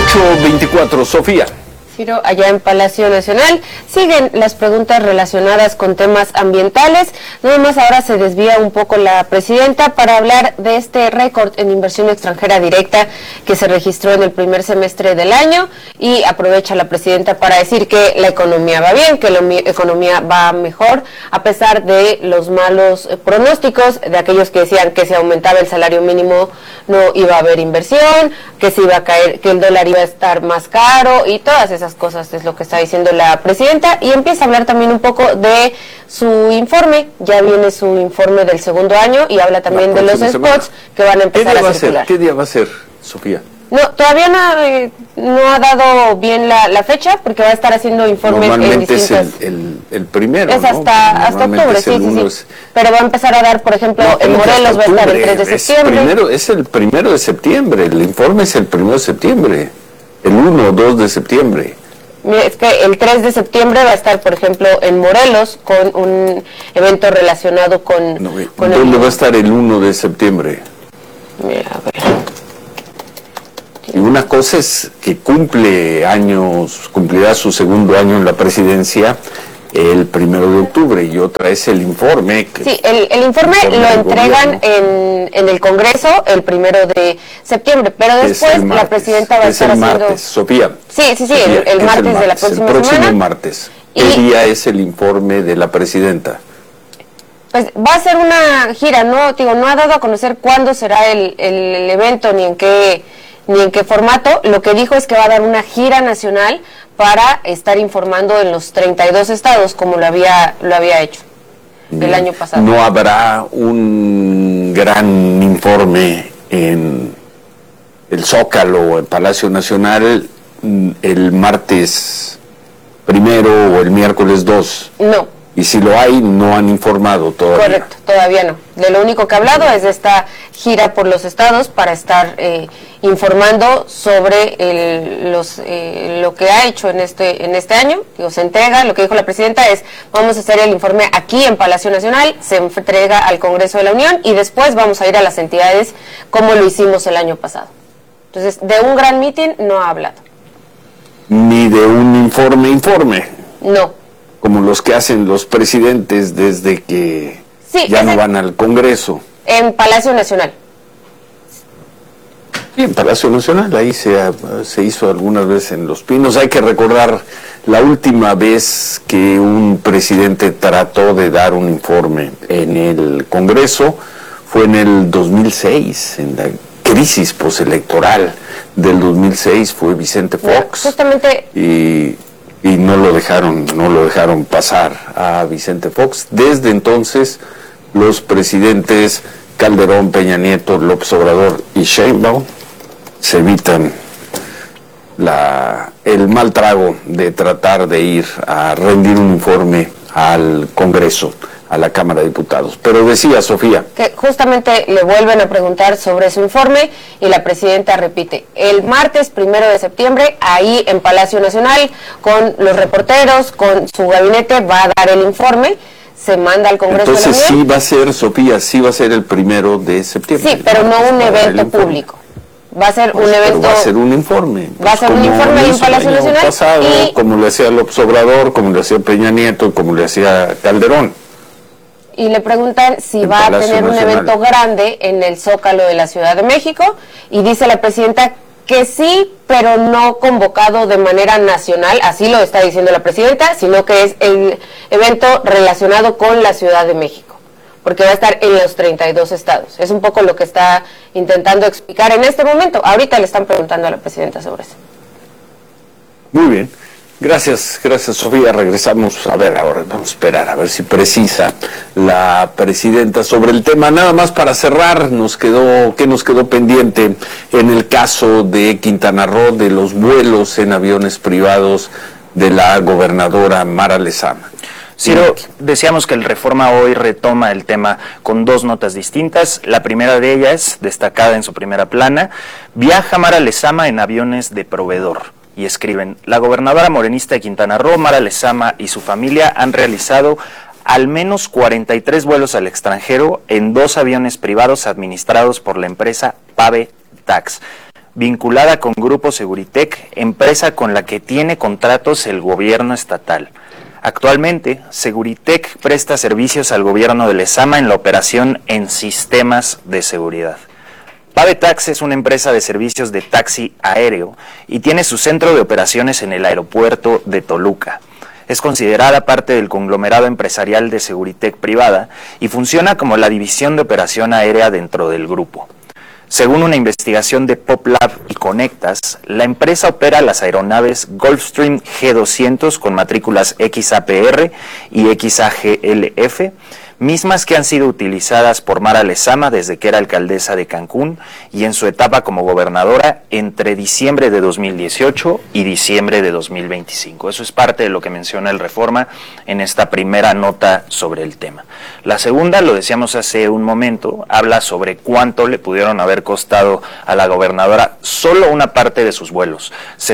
8:24, Sofía. Ciro, allá en Palacio Nacional siguen las preguntas relacionadas con temas ambientales. Nada más ahora se desvía un poco la presidenta para hablar de este récord en inversión extranjera directa que se registró en el primer semestre del año, y aprovecha la presidenta para decir que la economía va bien, que la economía va mejor, a pesar de los malos pronósticos de aquellos que decían que si aumentaba el salario mínimo no iba a haber inversión, que se iba a caer, que el dólar iba a estar más caro, y todas esas cosas es lo que está diciendo la presidenta. Y empieza a hablar también un poco de su informe. Ya viene su informe del segundo año y habla también de los spots que van a empezar a circular. ¿Qué día va a ser, Sofía? No, todavía no ha dado bien la fecha, porque va a estar haciendo informes en distintas... Normalmente es el primero, es hasta octubre, sí. Pero va a empezar a dar, por ejemplo, en Morelos va a estar el 3 de septiembre. Es el 1 de septiembre, el informe es el 1 de septiembre. El 1 o 2 de septiembre. Es que el 3 de septiembre va a estar, por ejemplo, en Morelos con un evento relacionado con... ¿Dónde va a estar el 1 de septiembre? Mira, a ver. Y una cosa es que cumplirá su segundo año en la presidencia el 1 de octubre, y otra es el informe. Sí, el informe lo entregan en el Congreso el 1 de septiembre, pero después la presidenta va a estar haciendo... martes, Sofía. Sí, el martes de la próxima semana. El próximo martes. ¿Qué día es el informe de la presidenta? Pues va a ser una gira, no ha dado a conocer cuándo será el evento ni en qué formato. Lo que dijo es que va a dar una gira nacional para estar informando en los 32 estados, como lo había hecho el año pasado. ¿No habrá un gran informe en el Zócalo o en Palacio Nacional el martes 1 o el miércoles 2? No. Y si lo hay, no han informado todavía. Correcto, todavía no. De lo único que ha hablado es de esta gira por los estados para estar informando sobre lo que ha hecho en este año. Se entrega, lo que dijo la presidenta es: vamos a hacer el informe aquí en Palacio Nacional, se entrega al Congreso de la Unión y después vamos a ir a las entidades como lo hicimos el año pasado. Entonces, de un gran mitin no ha hablado. Ni de un informe. No. Como los que hacen los presidentes desde que ya no van al Congreso. En Palacio Nacional. Sí, en Palacio Nacional, ahí se hizo algunas veces en Los Pinos. Hay que recordar la última vez que un presidente trató de dar un informe en el Congreso, fue en el 2006, en la crisis postelectoral del 2006, fue Vicente Fox. Justamente... Y no lo dejaron pasar a Vicente Fox. Desde entonces, los presidentes Calderón, Peña Nieto, López Obrador y Sheinbaum se evitan el mal trago de tratar de ir a rendir un informe al Congreso, a la Cámara de Diputados. Pero decía Sofía que justamente le vuelven a preguntar sobre su informe y la presidenta repite: el martes 1 de septiembre, ahí en Palacio Nacional, con los reporteros, con su gabinete, va a dar el informe, se manda al Congreso de la Unión. Entonces sí va a ser, Sofía, sí va a ser el 1 de septiembre. Sí, pero no un evento público. Va a ser un evento... va a ser un informe. Va a ser un informe en Palacio Nacional. Pasado, como le hacía López Obrador, como le hacía Peña Nieto, como le hacía Calderón. Y le preguntan si va a tener un evento grande en el Zócalo de la Ciudad de México, y dice la presidenta que sí, pero no convocado de manera nacional, así lo está diciendo la presidenta, sino que es el evento relacionado con la Ciudad de México, porque va a estar en los 32 estados. Es un poco lo que está intentando explicar en este momento. Ahorita le están preguntando a la presidenta sobre eso. Muy bien. Gracias, Sofía. Regresamos. A ver, ahora vamos a esperar a ver si precisa la presidenta sobre el tema. Nada más para cerrar, ¿qué nos quedó pendiente en el caso de Quintana Roo, de los vuelos en aviones privados de la gobernadora Mara Lezama? Ciro, decíamos que el Reforma hoy retoma el tema con dos notas distintas. La primera de ellas, destacada en su primera plana: viaja Mara Lezama en aviones de proveedor. Y escriben: la gobernadora morenista de Quintana Roo, Mara Lezama, y su familia han realizado al menos 43 vuelos al extranjero en 2 aviones privados administrados por la empresa Pave Tax. vinculada con Grupo Seguritech, empresa con la que tiene contratos el gobierno estatal. Actualmente, Seguritech presta servicios al gobierno de Lezama en la operación en sistemas de seguridad. Pavetax es una empresa de servicios de taxi aéreo y tiene su centro de operaciones en el aeropuerto de Toluca. Es considerada parte del conglomerado empresarial de Seguritech privada y funciona como la división de operación aérea dentro del grupo. Según una investigación de PopLab y Conectas, la empresa opera las aeronaves Gulfstream G200 con matrículas XAPR y XAGLF, mismas que han sido utilizadas por Mara Lezama desde que era alcaldesa de Cancún y en su etapa como gobernadora entre diciembre de 2018 y diciembre de 2025. Eso es parte de lo que menciona el Reforma en esta primera nota sobre el tema. La segunda, lo decíamos hace un momento, habla sobre cuánto le pudieron haber costado a la gobernadora solo una parte de sus vuelos,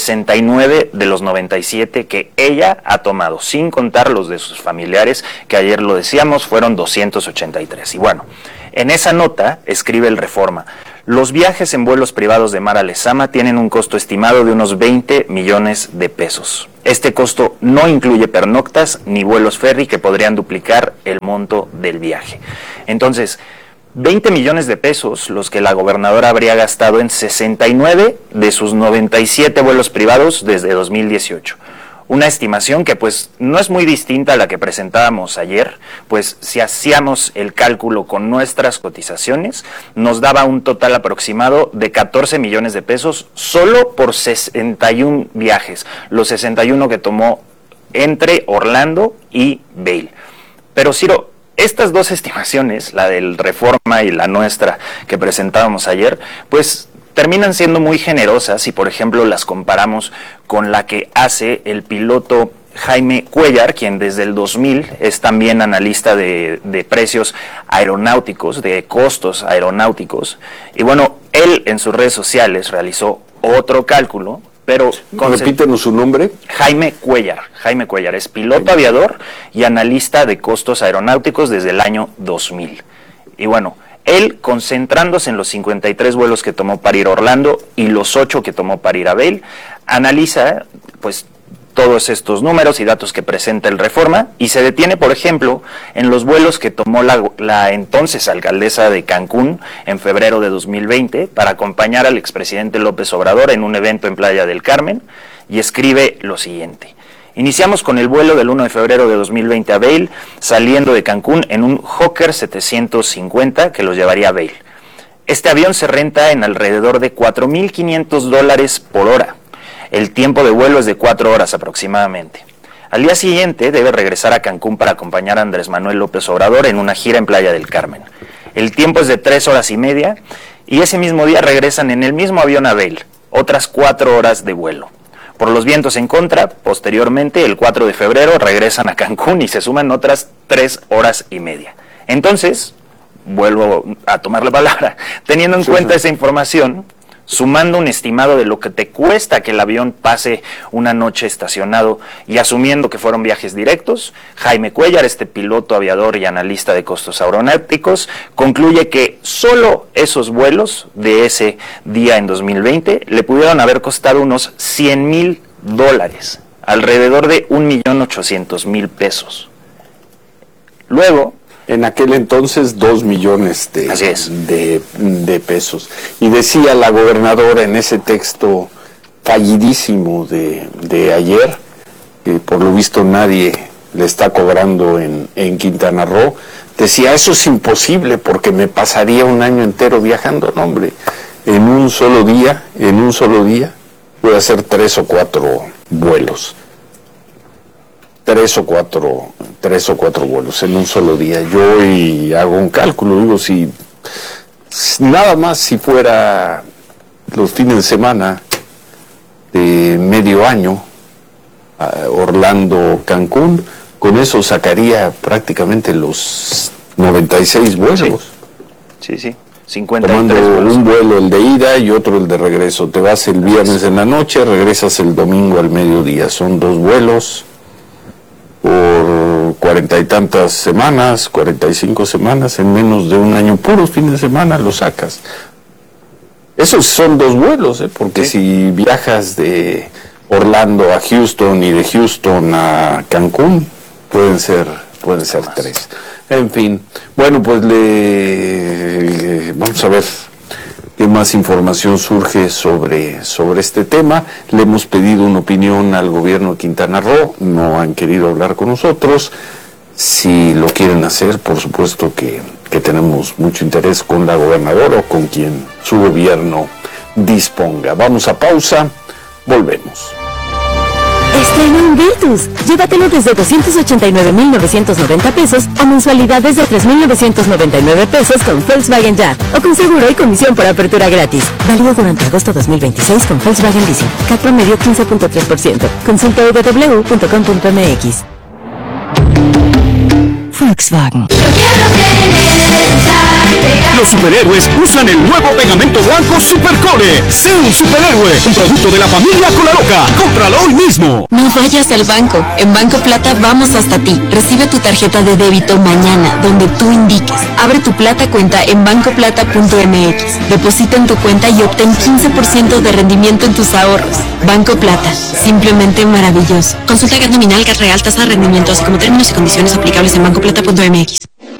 69 de los 97 que ella ha tomado, sin contar los de sus familiares, que ayer lo decíamos, fueron 283. Y bueno, en esa nota escribe el Reforma: los viajes en vuelos privados de Mara Lezama tienen un costo estimado de unos 20 millones de pesos. Este costo no incluye pernoctas ni vuelos ferry que podrían duplicar el monto del viaje. Entonces, 20 millones de pesos los que la gobernadora habría gastado en 69 de sus 97 vuelos privados desde 2018. Una estimación que pues no es muy distinta a la que presentábamos ayer, pues si hacíamos el cálculo con nuestras cotizaciones, nos daba un total aproximado de 14 millones de pesos solo por 61 viajes, los 61 que tomó entre Orlando y Vail. Pero Ciro, estas dos estimaciones, la del Reforma y la nuestra que presentábamos ayer, pues terminan siendo muy generosas si, por ejemplo, las comparamos con la que hace el piloto Jaime Cuellar, quien desde el 2000 es también analista de precios aeronáuticos, de costos aeronáuticos. Y bueno, él en sus redes sociales realizó otro cálculo, pero... Repítenos su nombre. Jaime Cuellar es piloto aviador y analista de costos aeronáuticos desde el año 2000. Y bueno, él, concentrándose en los 53 vuelos que tomó para ir a Orlando y los 8 que tomó para ir a Vail, analiza pues todos estos números y datos que presenta el Reforma y se detiene, por ejemplo, en los vuelos que tomó la entonces alcaldesa de Cancún en febrero de 2020 para acompañar al expresidente López Obrador en un evento en Playa del Carmen, y escribe lo siguiente: iniciamos con el vuelo del 1 de febrero de 2020 a Vail, saliendo de Cancún en un Hawker 750 que los llevaría a Vail. Este avión se renta en alrededor de $4,500 por hora. El tiempo de vuelo es de 4 horas aproximadamente. Al día siguiente debe regresar a Cancún para acompañar a Andrés Manuel López Obrador en una gira en Playa del Carmen. El tiempo es de 3 horas y media y ese mismo día regresan en el mismo avión a Vail, otras 4 horas de vuelo. Por los vientos en contra, posteriormente, el 4 de febrero, regresan a Cancún y se suman otras 3 horas y media. Entonces, vuelvo a tomar la palabra, teniendo en cuenta esa información, sumando un estimado de lo que te cuesta que el avión pase una noche estacionado y asumiendo que fueron viajes directos, Jaime Cuellar, este piloto aviador y analista de costos aeronáuticos, concluye que solo esos vuelos de ese día en 2020 le pudieron haber costado unos $100,000, alrededor de 1,800,000 pesos. Luego, en aquel entonces 2 millones de pesos. Y decía la gobernadora en ese texto fallidísimo de ayer, que por lo visto nadie le está cobrando en Quintana Roo, decía: eso es imposible porque me pasaría un año entero viajando. No, hombre, en un solo día voy a hacer 3 o 4 vuelos. 3 o 4 vuelos en un solo día. Yo hoy hago un cálculo, digo, si nada más si fuera los fines de semana de medio año, Orlando, Cancún, con eso sacaría prácticamente los 96 vuelos. Sí. 53 tomando vuelos. Un vuelo el de ida y otro el de regreso. Te vas el viernes en la noche, regresas el domingo al mediodía. Son 2 vuelos por 40 y tantas semanas, 45 semanas, en menos de un año, puros fines de semana lo sacas. Esos son 2 vuelos, porque si viajas de Orlando a Houston y de Houston a Cancún, pueden ser 3. En fin, bueno, pues vamos a ver qué más información surge sobre este tema. Le hemos pedido una opinión al gobierno de Quintana Roo, no han querido hablar con nosotros. Si lo quieren hacer, por supuesto que tenemos mucho interés con la gobernadora o con quien su gobierno disponga. Vamos a pausa, volvemos. Estrena un Virtus. Llévatelo desde 289,990 pesos a mensualidades de 3,999 pesos con Volkswagen Ya o con seguro y comisión por apertura gratis. Válido durante agosto 2026 con Volkswagen Leasing. CAT promedio 15.3%. Consulta www.com.mx. Volkswagen. Los superhéroes usan el nuevo pegamento blanco Supercore. Sé un superhéroe, un producto de la familia Colaloca. Cómpralo hoy mismo. No vayas al banco. En Banco Plata vamos hasta ti. Recibe tu tarjeta de débito mañana, donde tú indiques. Abre tu Plata cuenta en bancoplata.mx. Deposita en tu cuenta y obtén 15% de rendimiento en tus ahorros. Banco Plata, simplemente maravilloso. Consulta GAT nominal, GAT real, tasa de rendimiento, así como términos y condiciones aplicables en bancoplata.mx.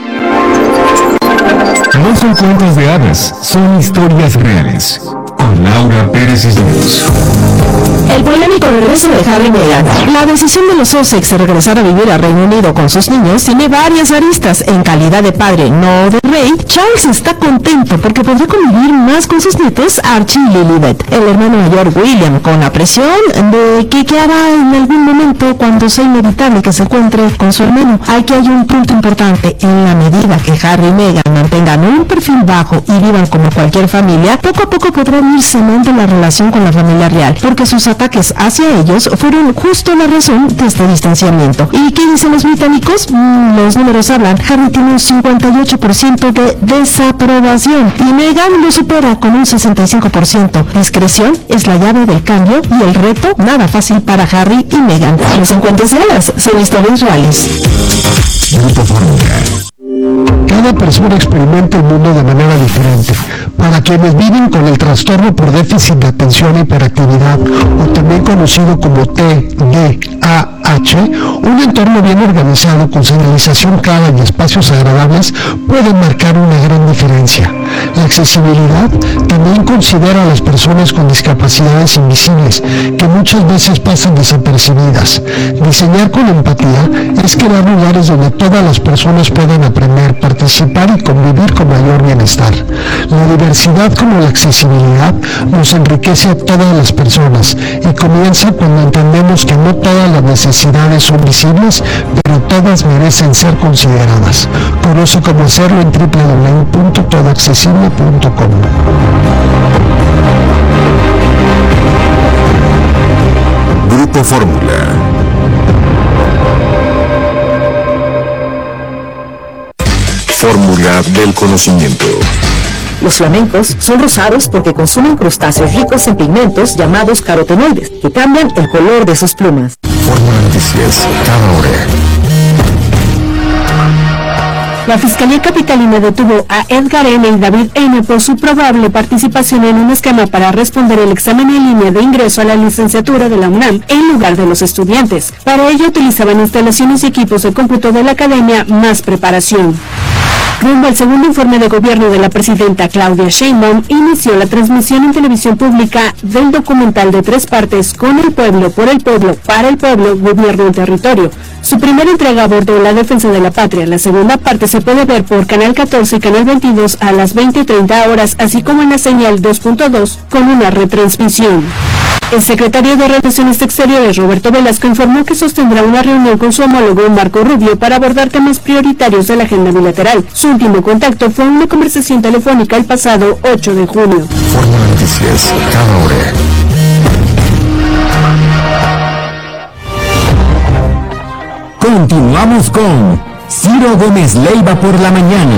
No son cuentos de hadas, son historias reales. Con Laura Pérez Islas. El polémico regreso de Harry y Meghan. La decisión de los Sussex de regresar a vivir a Reino Unido con sus niños tiene varias aristas. En calidad de padre, no de rey, Charles está contento porque podrá convivir más con sus nietos Archie y Lilibet. El hermano mayor William, con la presión de qué hará en algún momento cuando sea inevitable que se encuentre con su hermano. Aquí hay un punto importante. En la medida que Harry y Meghan mantengan un perfil bajo y vivan como cualquier familia, poco a poco podrán ir sanando la relación con la familia real, porque sus ataques hacia ellos fueron justo la razón de este distanciamiento. ¿Y qué dicen los británicos? Los números hablan. Harry tiene un 58% de desaprobación y Meghan lo supera con un 65%. Discreción es la llave del cambio y el reto nada fácil para Harry y Meghan. Los encuentros de alas son historias reales. Grupo Fórmula. Cada persona experimenta el mundo de manera diferente. Para quienes viven con el trastorno por déficit de atención e hiperactividad, o también conocido como TDAH, un entorno bien organizado con señalización clara y espacios agradables puede marcar una gran diferencia. La accesibilidad también considera a las personas con discapacidades invisibles, que muchas veces pasan desapercibidas. Diseñar con empatía es crear lugares donde todas las personas puedan aprender, participar y convivir con mayor bienestar. La diversidad como la accesibilidad nos enriquece a todas las personas y comienza cuando entendemos que no todas las necesidades son visibles, pero todas merecen ser consideradas. Conoce cómo hacerlo en www.todoaccesible.com. Grupo Fórmula. Fórmula del conocimiento. Los flamencos son rosados porque consumen crustáceos ricos en pigmentos llamados carotenoides, que cambian el color de sus plumas. Fórmula Noticias, cada hora. La Fiscalía Capitalina detuvo a Edgar N. y David N. por su probable participación en un esquema para responder el examen en línea de ingreso a la licenciatura de la UNAM en lugar de los estudiantes. Para ello utilizaban instalaciones y equipos de cómputo de la academia más preparación. Rumbo al segundo informe de gobierno de la presidenta Claudia Sheinbaum, inició la transmisión en televisión pública del documental de 3 partes Con el pueblo, por el pueblo, para el pueblo, gobierno y territorio. Su primera entrega abordó la defensa de la patria. La segunda parte se puede ver por Canal 14 y Canal 22 a las 20:30 horas, así como en la señal 2.2 con una retransmisión. El secretario de Relaciones Exteriores, Roberto Velasco, informó que sostendrá una reunión con su homólogo Marco Rubio para abordar temas prioritarios de la agenda bilateral. Su último contacto fue una conversación telefónica el pasado 8 de junio. Fórmula Noticias, cada hora. Continuamos con Ciro Gómez Leiva por la mañana.